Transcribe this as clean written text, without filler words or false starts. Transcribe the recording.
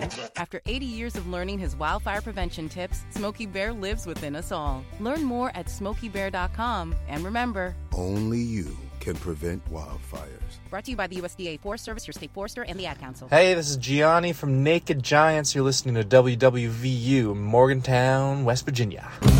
After 80 years of learning his wildfire prevention tips, Smokey Bear lives within us all. Learn more at SmokeyBear.com. And remember, only you can prevent wildfires. Brought to you by the USDA Forest Service, your state forester, and the Ad Council. Hey, this is Gianni from Naked Giants. You're listening to WWVU, Morgantown, West Virginia.